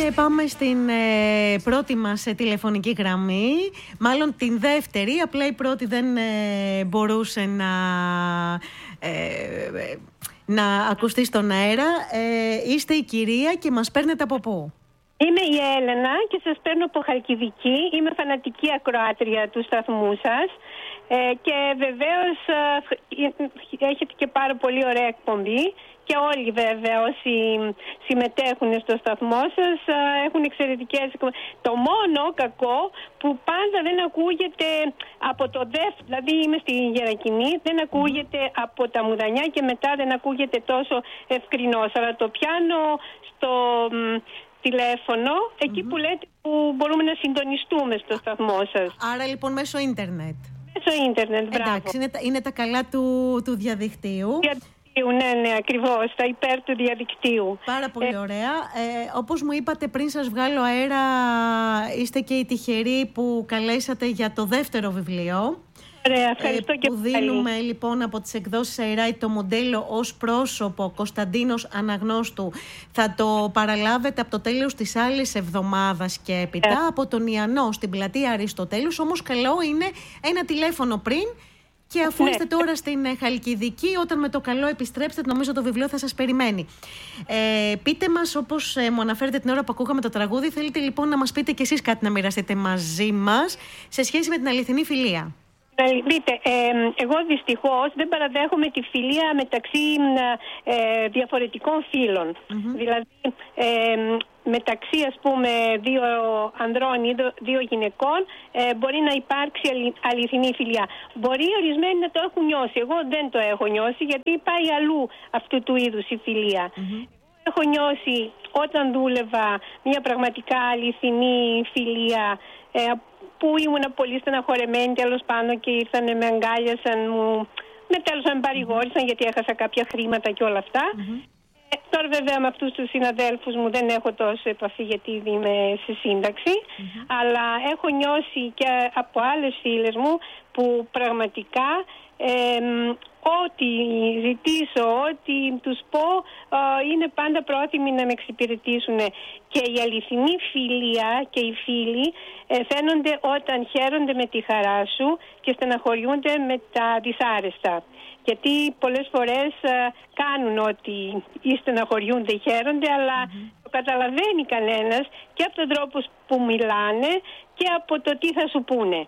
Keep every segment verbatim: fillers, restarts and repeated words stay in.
Και πάμε στην ε, πρώτη μας ε, τηλεφωνική γραμμή. Μάλλον την δεύτερη, απλά η πρώτη δεν ε, μπορούσε να, ε, ε, να ακουστεί στον αέρα. Ε, είστε η κυρία και μας παίρνετε από πού? Είμαι η Έλενα και σας παίρνω από Χαλκιδική. Είμαι φανατική ακροάτρια του σταθμού σας. Ε, και βεβαίως ε, έχετε και πάρα πολύ ωραία εκπομπή. Και όλοι βέβαια όσοι συμμετέχουν στο σταθμό σας έχουν εξαιρετικές εκπομπές. Το μόνο κακό που πάντα δεν ακούγεται από το δεύτερο, δηλαδή είμαι στη Γερακινή, δεν ακούγεται από τα Μουδανιά και μετά δεν ακούγεται τόσο ευκρινώς. Αλλά το πιάνω στο τηλέφωνο, εκεί mm-hmm. που λέτε που μπορούμε να συντονιστούμε στο σταθμό σας. Άρα λοιπόν μέσω ίντερνετ. Μέσω ίντερνετ, μπράβο. Εντάξει, είναι τα, είναι τα καλά του, του διαδικτύου. Ναι, ναι, ακριβώς, τα υπέρ του διαδικτύου. Πάρα πολύ ε... ωραία. Ε, όπως μου είπατε πριν σας βγάλω αέρα, είστε και οι τυχεροί που καλέσατε για το δεύτερο βιβλίο. Ωραία, ευχαριστώ ε, και που δίνουμε πάλι. Λοιπόν από τις εκδόσεις ΑΕΡΑΙ το μοντέλο ως πρόσωπο Κωνσταντίνος Αναγνώστου. Θα το παραλάβετε από το τέλος της άλλης εβδομάδας και έπειτα ε. από τον Ιαννό στην πλατεία Αριστοτέλους. Όμως καλό είναι ένα τηλέφωνο πριν. Και αφού ναι. είστε τώρα στην Χαλκιδική, όταν με το καλό επιστρέψετε, νομίζω το βιβλίο θα σας περιμένει. Ε, πείτε μας, όπως ε, μου αναφέρετε την ώρα που ακούγαμε το τραγούδι, θέλετε λοιπόν να μας πείτε κι εσείς κάτι να μοιραστείτε μαζί μας σε σχέση με την αληθινή φιλία. Δείτε, ε, εγώ δυστυχώς δεν παραδέχομαι τη φιλία μεταξύ ε, διαφορετικών φύλων. Mm-hmm. Δηλαδή, ε, μεταξύ ας πούμε δύο ανδρών ή δύο γυναικών ε, μπορεί να υπάρξει αληθινή φιλία. Μπορεί ορισμένοι να το έχουν νιώσει. Εγώ δεν το έχω νιώσει γιατί πάει αλλού αυτού του είδους η φιλία. Mm-hmm. Έχω νιώσει όταν δούλευα μια πραγματικά αληθινή φιλία ε, που ήμουν πολύ στεναχωρεμένη τέλος πάντων και ήρθανε με αγκάλιασαν, μου με τέλος με παρηγόρησαν γιατί έχασα κάποια χρήματα και όλα αυτά. Mm-hmm. Ε, τώρα βέβαια με αυτούς τους συναδέλφους μου δεν έχω τόσο επαφή γιατί ήδη είμαι σε σύνταξη, mm-hmm. αλλά έχω νιώσει και από άλλες φίλες μου που πραγματικά ε, ό,τι ζητήσω, ό,τι τους πω ε, είναι πάντα πρόθυμοι να με εξυπηρετήσουν. Και η αληθινή φιλία και οι φίλοι ε, φαίνονται όταν χαίρονται με τη χαρά σου και στεναχωριούνται με τα δυσάρεστα. Γιατί πολλές φορές ε, κάνουν ότι ή στεναχωριούνται ή χαίρονται, αλλά mm-hmm. το καταλαβαίνει κανένας και από τον τρόπο που μιλάνε και από το τι θα σου πούνε.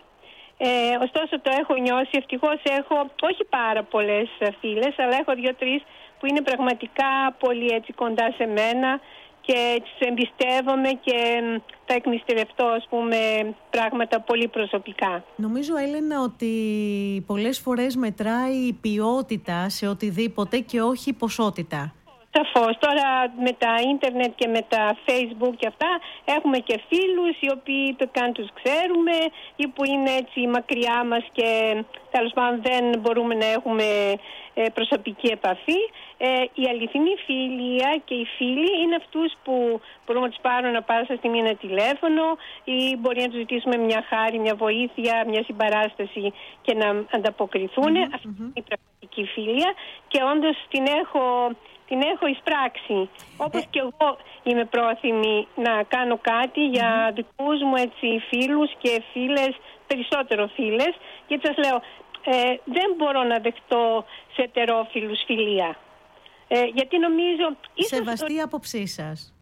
Ε, ωστόσο το έχω νιώσει, ευτυχώς έχω όχι πάρα πολλές φίλες, αλλά έχω δύο-τρεις που είναι πραγματικά πολύ έτσι κοντά σε μένα και τις εμπιστεύομαι και θα εκμυστηρευτώ ας πούμε πράγματα πολύ προσωπικά. Νομίζω Έλενα ότι πολλές φορές μετράει η ποιότητα σε οτιδήποτε και όχι η ποσότητα. Σαφώς. Τώρα με τα ίντερνετ και με τα Facebook και αυτά έχουμε και φίλους οι οποίοι το καν τους ξέρουμε ή που είναι έτσι μακριά μας και τέλος πάντων δεν μπορούμε να έχουμε ε, προσωπική επαφή. Ε, η αληθινή φιλία και οι φίλοι είναι αυτούς που μπορούμε να τους πάρουν να πάσα στιγμή ένα τηλέφωνο ή μπορεί να τους ζητήσουμε μια χάρη, μια βοήθεια, μια συμπαράσταση και να ανταποκριθούν. Mm-hmm, Αυτή mm-hmm. είναι η πραγματική φιλία και όντως την έχω... την έχω εισπράξει. Όπως και εγώ είμαι πρόθυμη να κάνω κάτι για mm-hmm. δικούς μου έτσι, φίλους και φίλες, περισσότερο φίλες. Γιατί σας λέω, ε, δεν μπορώ να δεχτώ σε ετερόφιλους φιλία. Ε, γιατί νομίζω... Σεβαστή το... άποψή σας.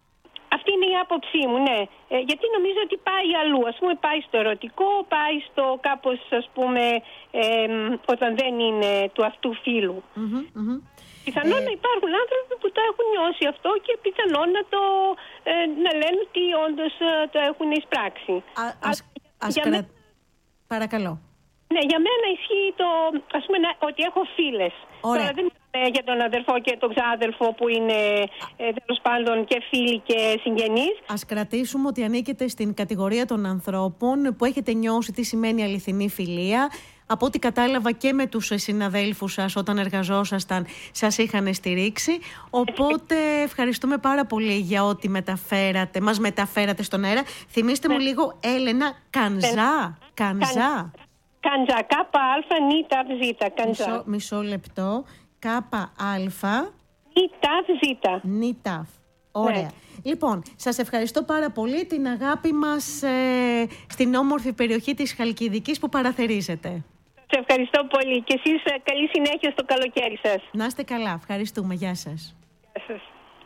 Αυτή είναι η άποψή μου, ναι. Ε, γιατί νομίζω ότι πάει αλλού. Ας πούμε πάει στο ερωτικό, πάει στο κάπως ας πούμε ε, όταν δεν είναι του αυτού φίλου. Mm-hmm, mm-hmm. Πιθανόν ε... να υπάρχουν άνθρωποι που το έχουν νιώσει αυτό και πιθανόν να, το, ε, να λένε ότι όντως το έχουν εισπράξει. Α, ας, ας κρα... μέ... Παρακαλώ. Ναι, για μένα ισχύει το, ας πούμε, ότι έχω φίλες. Ωραία. Τώρα δεν είναι για τον αδερφό και τον ξάδελφο που είναι ε, τέλος πάντων και φίλοι και συγγενείς. Ας κρατήσουμε ότι ανήκετε στην κατηγορία των ανθρώπων που έχετε νιώσει τι σημαίνει αληθινή φιλία. Από ό,τι κατάλαβα και με τους συναδέλφους σας όταν εργαζόσασταν σας είχαν στηρίξει. Οπότε ευχαριστούμε πάρα πολύ για ό,τι μεταφέρατε, μας μεταφέρατε στον αέρα. Θυμήστε μου λίγο, Έλενα, Κανζά. Κανζά. Καντζά, κάπα αλφα, νι, ταβ, ζήτα, καντζά. Μισό, μισό λεπτό, κάπα αλφα, νι, ταβ, ζήτα. Νι, ταβ. Ωραία. Ναι. Λοιπόν, σας ευχαριστώ πάρα πολύ, την αγάπη μας ε, στην όμορφη περιοχή της Χαλκιδικής που παραθερίζετε. Σας ευχαριστώ πολύ και εσείς καλή συνέχεια στο καλοκαίρι σας. Να είστε καλά, ευχαριστούμε, γεια σας. Γεια σας.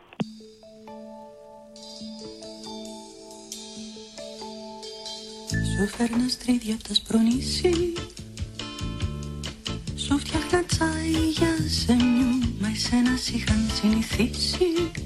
Σου έφερνα στρίδια απ' τα σπρονήσι, σου φτιάχνα τσάι για σεμιού, μα εσένα σ' είχαν συνηθίσει.